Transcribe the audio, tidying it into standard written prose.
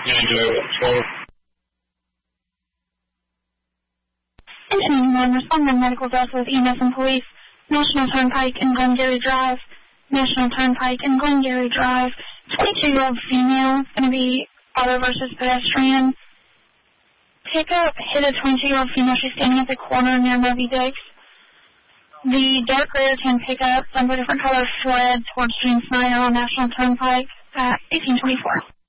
911, responding medical death with EMS and police. National Turnpike and Glengarry Drive. National Turnpike and Glengarry Drive. 22-year-old female, going to be auto versus pedestrian. Pickup hit a 22-year-old female. She's standing at the corner near Moby Dix. The dark gray tan pickup, under different color, fled towards Gene Snyder on National Turnpike at 1824.